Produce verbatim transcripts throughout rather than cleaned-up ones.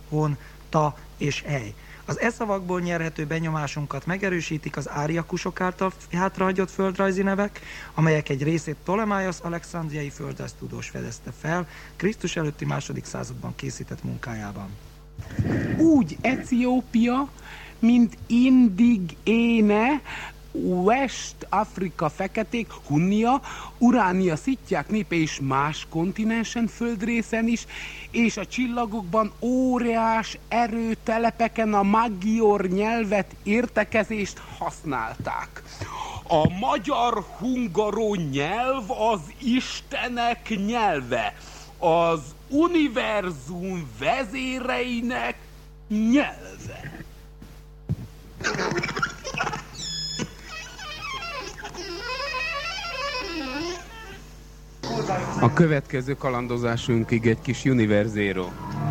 hon, ta és ej. Az e szavakból nyerhető benyomásunkat megerősítik az áriakusok által hátrahagyott földrajzi nevek, amelyek egy részét Ptolemaios alexandriai földrajztudós fedezte fel Krisztus előtti második században készített munkájában. Úgy Etiópia, mint Indigéne, West-Afrika feketék, Hunnia, Uránia szitják népe is más kontinensen, földrészen is, és a csillagokban óriás erőtelepeken a magyar nyelvet, értekezést használták. A magyar-hungaró nyelv az istenek nyelve, az univerzum vezéreinek nyelve. A következő kalandozásunkig egy kis Univerzero.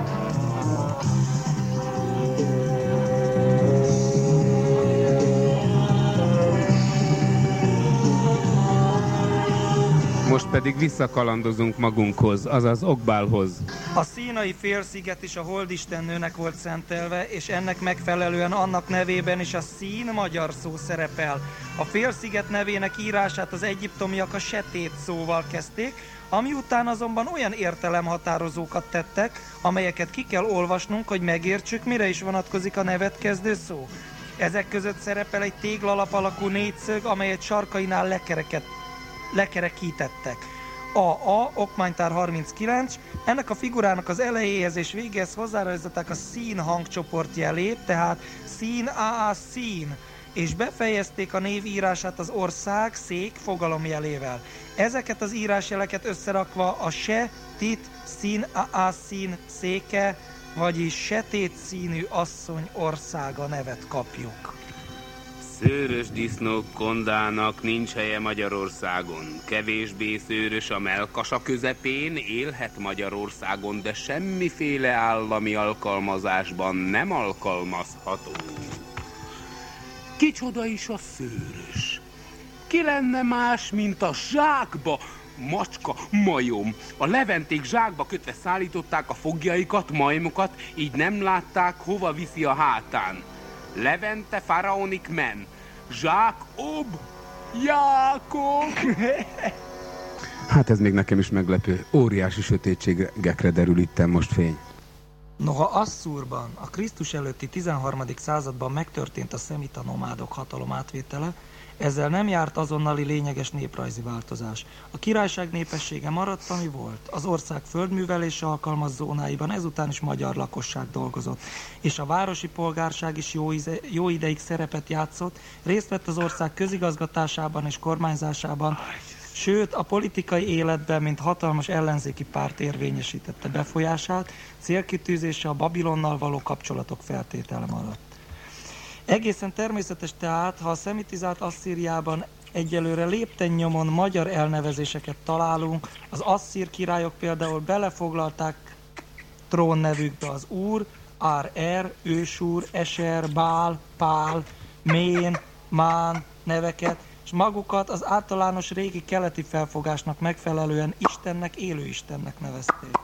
Most pedig visszakalandozunk magunkhoz, azaz Okbálhoz. A színai félsziget is a holdistennőnek volt szentelve, és ennek megfelelően annak nevében is a szín magyar szó szerepel. A félsziget nevének írását az egyiptomiak a setét szóval kezdték, ami után azonban olyan értelemhatározókat tettek, amelyeket ki kell olvasnunk, hogy megértsük, mire is vonatkozik a nevet kezdő szó. Ezek között szerepel egy téglalap alakú négyszög, amelyet sarkainál lekereket lekerekítettek. A A, okmánytár harminckilenc, ennek a figurának az elejéhez és végéhez hozzárajzolták a szín hangcsoport jelét, tehát szín, a, a, szín, és befejezték a név írását az ország, szék fogalomjelével. Ezeket az írásjeleket összerakva a se, tit, szín, a, a, szín, széke, vagyis setét színű asszony országa nevet kapjuk. Szőrös disznók kondának nincs helye Magyarországon. Kevésbé szőrös a mellkasa közepén, élhet Magyarországon, de semmiféle állami alkalmazásban nem alkalmazható. Kicsoda is a szőrös? Ki lenne más, mint a zsákba macska, majom? A leventék zsákba kötve szállították a foglyaikat, majmokat, így nem látták, hova viszi a hátán. Levente faraonik men, zsák ob, Jákob. Hát ez még nekem is meglepő. Óriási sötétségekre derül itten most fény. Noha Asszúrban a Krisztus előtti tizenharmadik században megtörtént a szemita nomádok hatalom átvétele, ezzel nem járt azonnali lényeges néprajzi változás. A királyság népessége maradt, ami volt. Az ország földművelése alkalmas zónáiban ezután is magyar lakosság dolgozott, és a városi polgárság is jó, ize, jó ideig szerepet játszott, részt vett az ország közigazgatásában és kormányzásában, sőt a politikai életben, mint hatalmas ellenzéki párt érvényesítette befolyását, célkitűzése a Babilonnal való kapcsolatok feltétele maradt. Egészen természetes tehát, ha a szemitizált Asszíriában egyelőre lépten nyomon magyar elnevezéseket találunk, az asszír királyok például belefoglalták trónnevükbe az Úr, Ár-Er, Ősúr, Eser, Bál, Pál, Mén, Mán neveket, és magukat az általános régi keleti felfogásnak megfelelően Istennek, élő Istennek nevezték.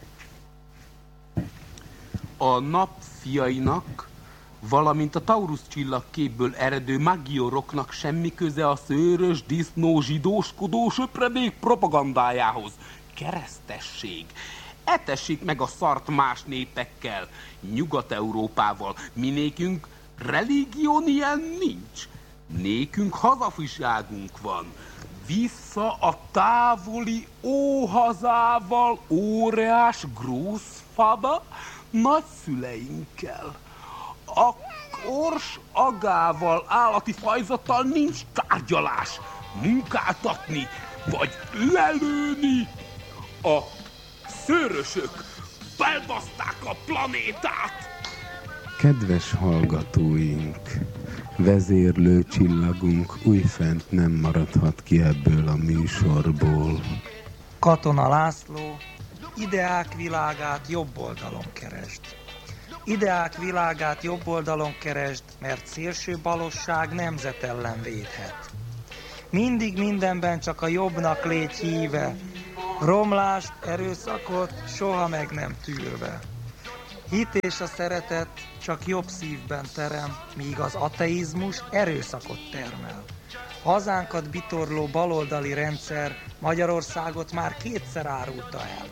A napfiainak, valamint a Taurus csillagképből eredő magioroknak semmi köze a szőrös, disznó, zsidóskodó söpredék propagandájához. Keresztesség. Etessék meg a szart más népekkel, Nyugat-Európával. Mi nékünk religión ilyen nincs. Nékünk hazafiságunk van. Vissza a távoli óhazával, óriás grúzfaba, nagyszüleinkkel. A kors agával, állati fajzattal nincs tárgyalás. Munkáltatni, vagy lelőni. A szőrösök belbaszták a planétát. Kedves hallgatóink, vezérlő csillagunk újfent nem maradhat ki ebből a műsorból. Katona László, ideák világát jobb oldalon keresd. Ideák világát jobb oldalon keresd, mert szélső balosság nemzet ellen védhet. Mindig mindenben csak a jobbnak légy híve, romlást, erőszakot soha meg nem tűrve. Hit és a szeretet csak jobb szívben terem, míg az ateizmus erőszakot termel. Hazánkat bitorló baloldali rendszer Magyarországot már kétszer árulta el.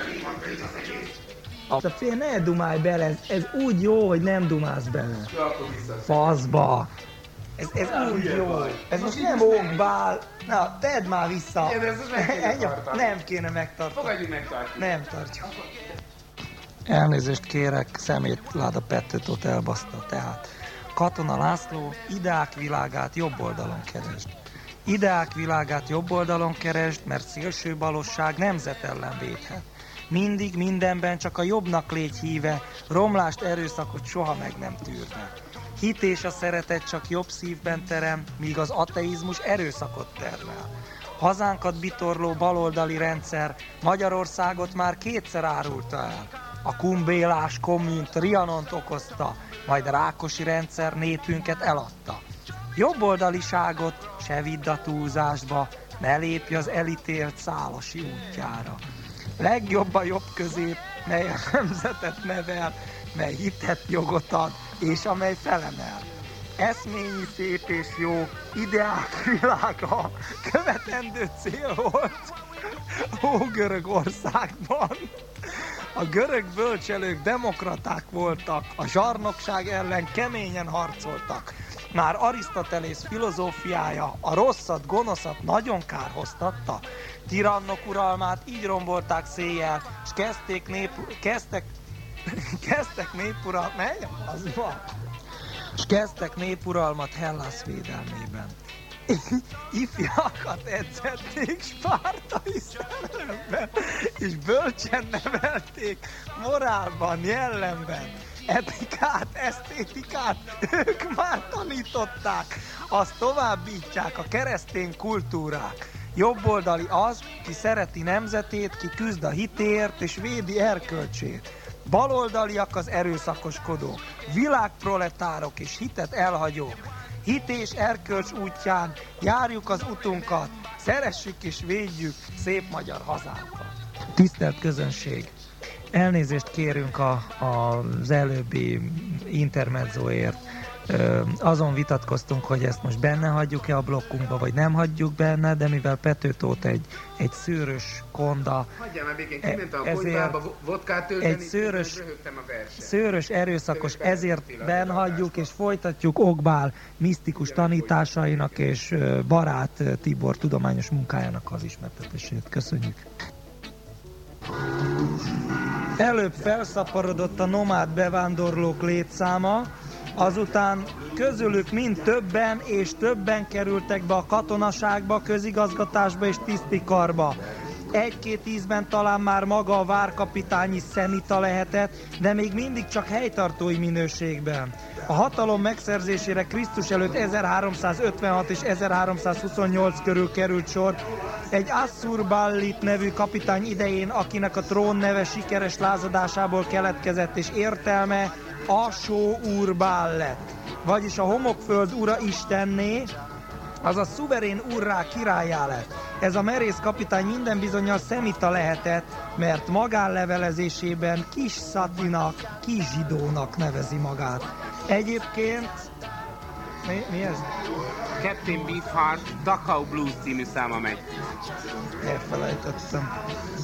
A fél, ne dumálj bele, ez, ez úgy jó, hogy nem dumálsz bele. Faszba! Ez, ez úgy jó. Ez most nem okbál. Na, tedd már vissza. Nem kéne megtartani. Fogadjuk megtartani. Nem tartjuk. Elnézést kérek, szemétláda petőtót elbaszta. Tehát Katona László ideák világát jobb oldalon keresd. Ideák világát jobb oldalon keresd, mert szélső balosság nemzet ellen védhet. Mindig, mindenben csak a jobbnak légy híve, romlást, erőszakot soha meg nem tűrne. Hit és a szeretet csak jobb szívben terem, míg az ateizmus erőszakot termel. Hazánkat bitorló baloldali rendszer Magyarországot már kétszer árulta el. A kumbélás kommunt, Trianont okozta, majd a Rákosi rendszer népünket eladta. Jobboldaliságot se vidd a túlzásba, ne lépj az elítélt Szálasi útjára. Legjobb a jobb közép, mely a nemzetet nevel, mely hitet jogot ad, és amely felemel. Eszményi szép és jó, ideák világa, követendő cél volt Ógörögországban. A görög bölcselők demokraták voltak, a zsarnokság ellen keményen harcoltak. Már Arisztotelész filozófiája a rosszat, gonoszat nagyon kárhoztatta. Tirannok uralmát így rombolták széjjel, és kezdték nép... kezdtek... kezdtek népuralmat... Menj, az van! És kezdtek népuralmat Hellász védelmében. Ifjakat edzették spártai szellemben, és bölcsen nevelték morálban, jellemben. Etikát, esztétikát ők már tanították, azt továbbítják a keresztény kultúrák. Jobboldali az, ki szereti nemzetét, ki küzd a hitéért és védi erkölcsét. Baloldaliak az erőszakoskodók, világproletárok és hitet elhagyók. Hit és erkölcs útján járjuk az utunkat, szeressük és védjük szép magyar hazánkat. Tisztelt közönség! Elnézést kérünk a, a, az előbbi intermezzoért. Azon vitatkoztunk, hogy ezt most benne hagyjuk-e a blokkunkba, vagy nem hagyjuk benne, de mivel Petőtót egy, egy szőrös konda, hagyjál már békén, kiment a konyhába vodkát tölteni, egy szőrös, röhögtem a verset. szőrös, erőszakos, ezért benn hagyjuk, és folytatjuk Okbál misztikus tanításainak és Barát Tibor tudományos munkájának az ismertetését. Köszönjük! Előbb felszaporodott a nomád bevándorlók létszáma, azután közülük mind többen és többen kerültek be a katonaságba, közigazgatásba és tisztikarba. Egy-két ízben talán már maga a várkapitány is szemita lehetett, de még mindig csak helytartói minőségben. A hatalom megszerzésére Krisztus előtt ezerháromszázötvenhat és ezerháromszázhuszonnyolc körül került sor, egy Asszurballit nevű kapitány idején, akinek a trón neve sikeres lázadásából keletkezett, és értelme Asó-Urbál lett, vagyis a homokföld ura istenné, azaz szuverén urrá királyá lett. Ez a merész kapitány minden bizonnyal szemita lehetett, mert magánlevelezésében Kis Szatinak, Kis Zsidónak nevezi magát. Egyébként... Mi, mi ez? Captain Beefheart Dachau Blues című száma megy. Elfelejtettem.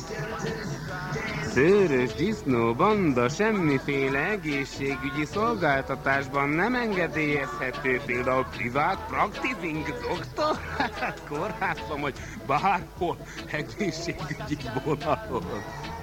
Szőrös disznó banda semmiféle egészségügyi szolgáltatásban nem engedélyezhető, például privát practicing doktor, kórházban vagy bárhol egészségügyi vonalon.